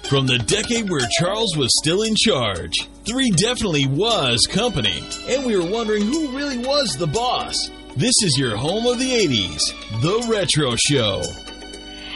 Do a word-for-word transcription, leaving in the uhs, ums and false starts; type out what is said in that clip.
From the decade where Charles was still in charge, three definitely was company, and we were wondering who really was the boss. This is your home of the eighties, The Retro Show.